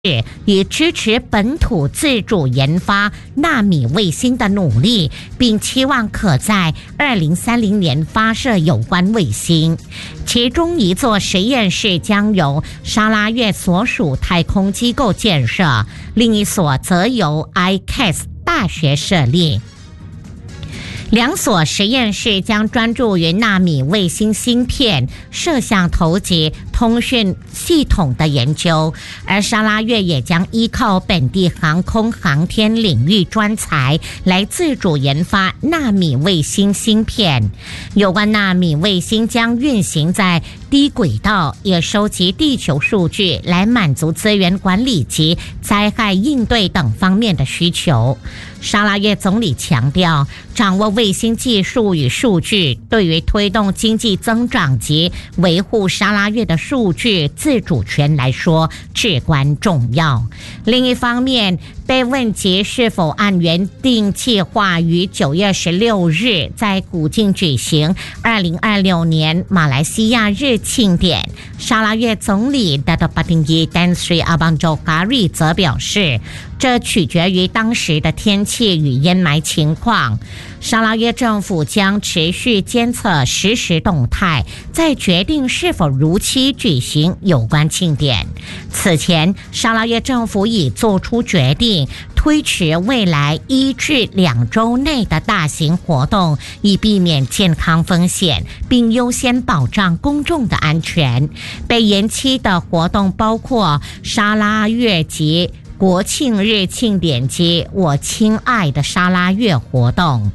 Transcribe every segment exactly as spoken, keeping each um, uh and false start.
以支持本土自主研发纳米卫星的努力，并期望可在二零三零年发射有关卫星。其中一座实验室将由沙拉越所属太空机构建设，另一所则由 I C A S 大学设立。两所实验室将专注于纳米卫星芯片、摄像头及通讯系统的研究，而沙拉越也将依靠本地航空航天领域专才来自主研发纳米卫星芯片。有关纳米卫星将运行在低轨道，也收集地球数据来满足资源管理及灾害应对等方面的需求。沙拉越总理强调，掌握卫星技术与数据对于推动经济增长及维护沙拉越的数据自主权来说至关重要。另一方面，被问及是否按原定计划于九月十六日在古晋举行二零二六年马来西亚日庆典，沙拉越总理 Dato' Patinggi Tan Sri Abang Jokowi 则表示，这取决于当时的天气与烟霾情况。沙拉越政府将持续监测实时动态，再决定是否如期举行有关庆典。此前，沙拉越政府已做出决定，推迟未来一至两周内的大型活动，以避免健康风险，并优先保障公众的安全。被延期的活动包括沙拉越及国庆日庆典及我亲爱的沙拉越活动。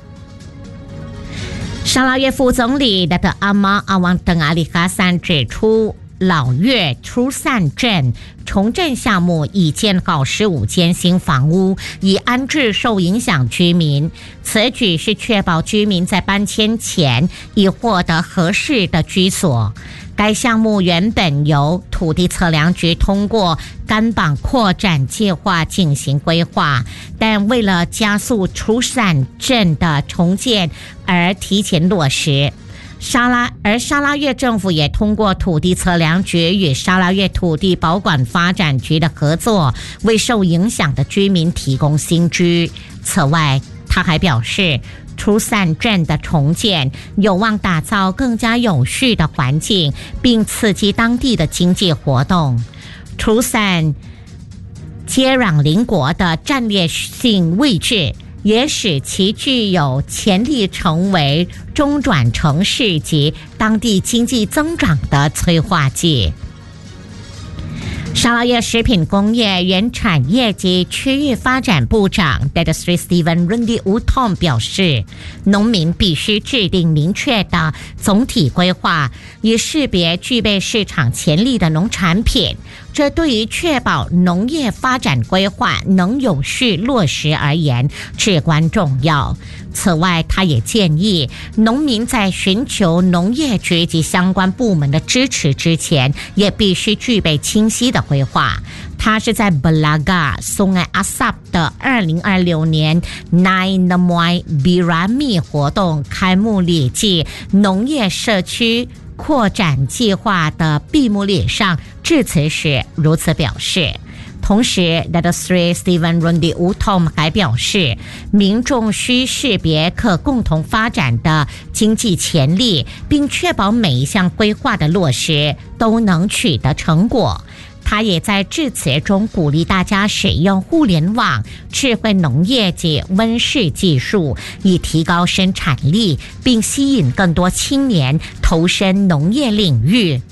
沙拉越副总理 Dato' Amar Awang Teng Ali Hassan 指出，老越初散镇重振项目已建好十五间新房屋，以安置受影响居民。此举是确保居民在搬迁前已获得合适的居所。该项目原本由土地测量局通过甘榜扩展计划进行规划，但为了加速初散镇的重建而提前落实。沙拉而沙拉越政府也通过土地测量局与沙拉越土地保管发展局的合作，为受影响的居民提供新居。此外，他还表示，初散镇的重建有望打造更加有序的环境，并刺激当地的经济活动。初散接壤邻国的战略性位置，也使其具有潜力成为中转城市及当地经济增长的催化剂。沙拉越食品工业原产业及区域发展部长 Dato' Sri Steven Rundi Utom 表示，农民必须制定明确的总体规划，以识别具备市场潜力的农产品，这对于确保农业发展规划能有序落实而言至关重要。此外，他也建议农民在寻求农业局及相关部门的支持之前，也必须具备清晰的规划。他是在 Belaga Sungai Asap 的二零二六年 Nai Namoy Birami 活动开幕礼暨农业社区扩展计划的闭幕礼上致辞时如此表示。同时 Dato' Sri Steven Rundi Utom 还表示，民众需识别可共同发展的经济潜力，并确保每一项规划的落实都能取得成果。他也在致辞中鼓励大家使用互联网、智慧农业及温室技术，以提高生产力，并吸引更多青年投身农业领域。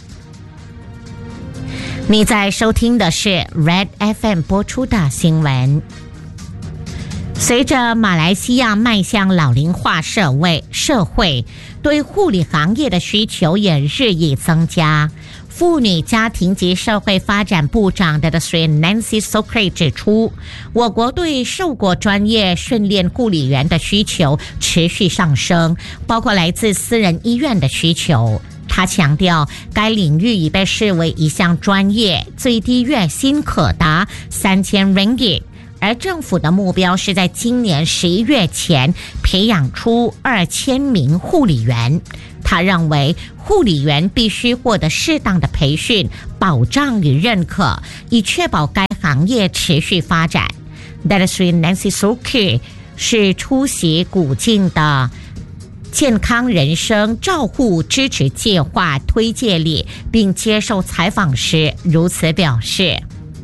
你在收听的是 Red F M 播出的新闻。随着马来西亚迈向老龄化社会，社会对护理行业的需求也日益增加。妇女家庭及社会发展部长 Dato' Sri Nancy Sokray 指出，我国对受过专业训练护理员的需求持续上升，包括来自私人医院的需求。他强调，该领域已被视为一项专业，最低月薪可达三千 ringgit， 而政府的目标是在今年十一月前培养出二千名护理员。 他认为护理员必须获得适当的培训、保障与认可，以确保该行业持续发展。Doctor Nancy Suki 是出席古晋的健康人生照护支持计划推介里，并接受采访时如此表示。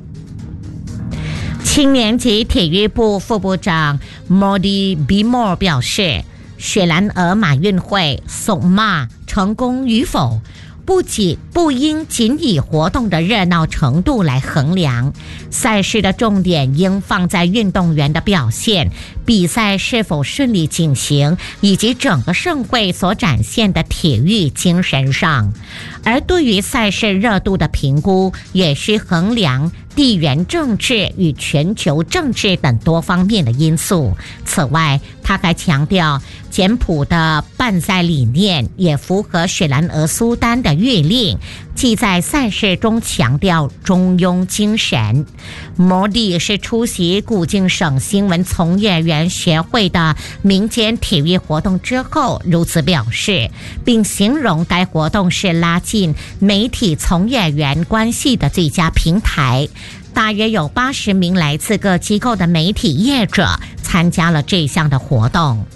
青年及体育部副部长 Modi Bimor 表示，雪兰莪马运会 Sokma 成功与否，不仅不应仅以活动的热闹程度来衡量，赛事的重点应放在运动员的表现、比赛是否顺利进行，以及整个盛会所展现的体育精神上。而对于赛事热度的评估，也需衡量地缘政治与全球政治等多方面的因素。此外，他还强调，简朴的办赛理念也符合雪兰莪苏丹的谕令，即在赛事中强调中庸精神。摩迪是出席古晋省新闻从业员协会的民间体育活动之后如此表示，并形容该活动是拉近媒体从业员关系的最佳平台。大约有八十名来自各机构的媒体业者参加了这项的活动。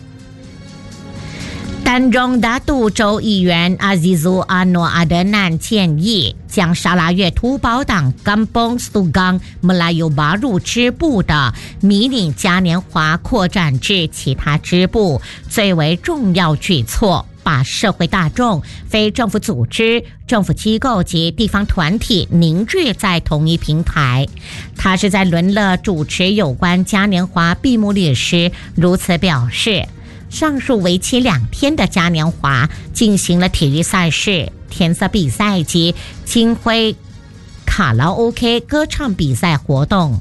丹中达杜州议员阿兹祖阿诺阿德南建议，将沙拉越土保党甘邦斯杜冈穆拉尤巴入支部的迷你嘉年华扩展至其他支部，最为重要举措，把社会大众、非政府组织、政府机构及地方团体凝聚在同一平台。他是在伦勒主持有关嘉年华闭幕礼时如此表示。上述为期两天的嘉年华进行了体育赛事、填色比赛及金徽卡拉 OK 歌唱比赛活动。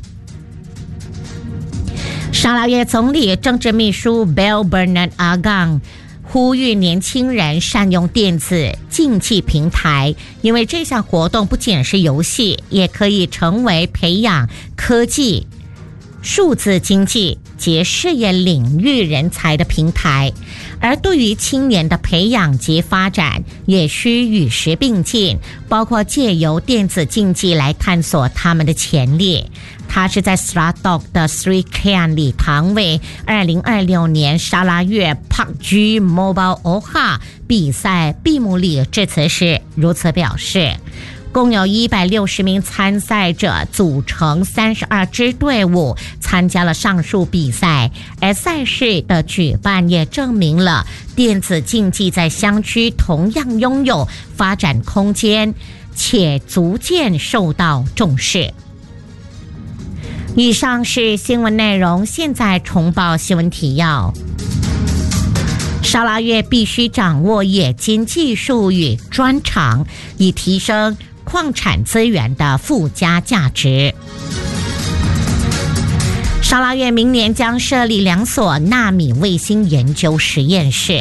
沙拉越总理政治秘书 Bel Bernard Agang 呼吁年轻人善用电子竞技平台，因为这项活动不仅是游戏，也可以成为培养科技、数字经济及事业领域人才的平台。而对于青年的培养及发展，也需与时并进，包括借由电子竞技来探索他们的潜力。他是在 Stradog 的 Sri Kyan 礼堂为二零二六年沙拉越 P U B G Mobile Oha 比赛闭幕礼致辞时如此表示。共有一百六十名参赛者组成三十二支队伍参加了上述比赛，而赛事的举办也证明了电子竞技在乡区同样拥有发展空间，且逐渐受到重视。以上是新闻内容，现在重报新闻提要。沙拉越必须掌握冶金技术与专长，以提升矿产资源的附加价值。沙拉越明年将设立两所纳米卫星研究实验室。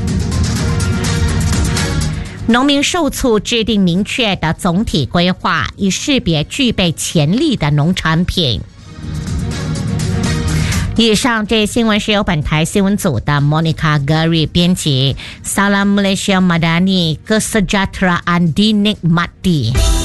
农民受促制定明确的总体规划，以识别具备潜力的农产品。以上这新闻是由本台新闻组的 Monica Gary 编辑 Salam Malaysia Madani Kesejahteraan Di Nikmati